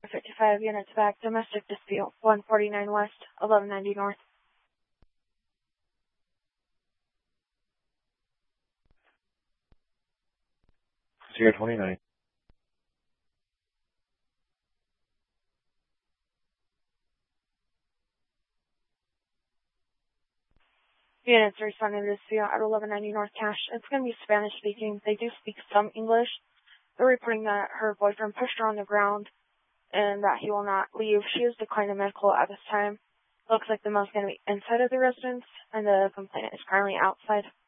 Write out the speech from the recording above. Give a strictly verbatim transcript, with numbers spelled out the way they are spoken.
fifty-five units back. Domestic dispute, one forty-nine West, eleven ninety North. Sierra twenty-nine. Units responding to this dispute at eleven ninety North Cache. It's going to be Spanish speaking. They do speak some English. They're reporting that her boyfriend pushed her on the ground and that he will not leave. She is declining medical at this time. Looks like the male's going to be inside of the residence, and the complainant is currently outside.